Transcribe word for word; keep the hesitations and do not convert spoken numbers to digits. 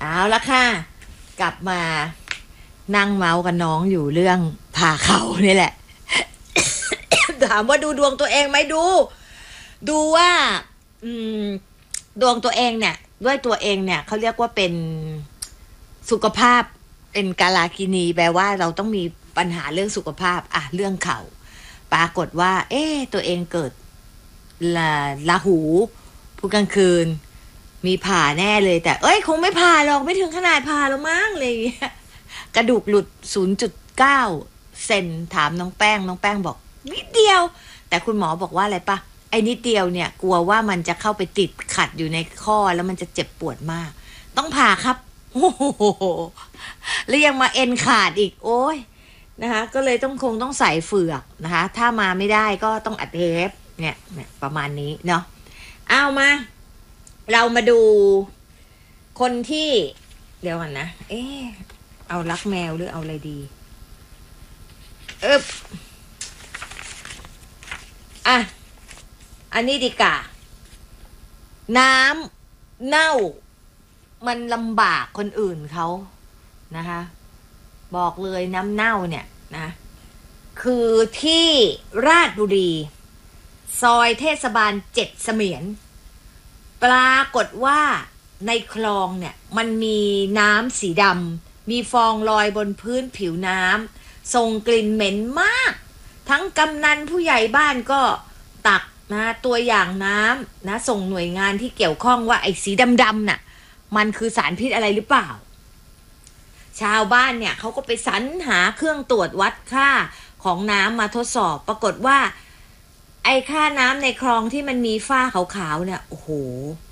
เอาละค่ะกลับมานั่งเมาส์กันน้องอยู่เรื่องผ่าเขานี่แหละ ถามว่าดูดวงตัวเองไหมดู ดูว่าอืมดวงตัวเองเนี่ยด้วยตัวเองเนี่ยเขาเรียกว่าเป็นสุขภาพเป็นกาลากินีแปลว่าเราต้องมีปัญหาเรื่องสุขภาพอะเรื่องเข่าปรากฏว่า เอ๊ะตัวเองเกิดละราหูผู้กลางคืนมีผ่าแน่เลยแต่เอ้ยคงไม่ผ่าหรอกไม่ถึงขนาดผ่าหรอกมั้งอะไรอย่างเงี้ยกระดูกหลุด ศูนย์จุดเก้า เซนถามน้องแป้งน้องแป้งบอกนิดเดียวแต่คุณหมอบอกว่าอะไรปะไอ้นิดเดียวเนี่ยกลัวว่ามันจะเข้าไปติดขัดอยู่ในข้อแล้วมันจะเจ็บปวดมากต้องผ่าครับโอ้โหแล้วยังมาเอ็นขาดอีกโอ้ยนะคะก็เลยต้องคงต้องใส่เฟือกนะคะถ้ามาไม่ได้ก็ต้องอัดเทปเนี่ยเนี่ยประมาณนี้เนาะเอามาเรามาดูคนที่เดี๋ยวก่อนนะเอ๊ะเอารักแมวหรือเอาอะไรดีเอ๊บอ่ะอันนี้ดีกว่าน้ำเน่ามันลำบากคนอื่นเขานะคะบอกเลยน้ำเน่าเนี่ยนะคือที่ราชบุรีซอยเทศบาลเจ็ดเสมียนปรากฏว่าในคลองเนี่ยมันมีน้ำสีดำมีฟองลอยบนพื้นผิวน้ำส่งกลิ่นเหม็นมากทั้งกำนันผู้ใหญ่บ้านก็ตักนะตัวอย่างน้ำนะส่งหน่วยงานที่เกี่ยวข้องว่าไอ้สีดำๆน่ะมันคือสารพิษอะไรหรือเปล่าชาวบ้านเนี่ยเขาก็ไปสรรหาเครื่องตรวจวัดค่าของน้ำมาทดสอบปรากฏว่าไอ้ค่าน้ำในคลองที่มันมีฝ้าขาวๆเนี่ยโอ้โห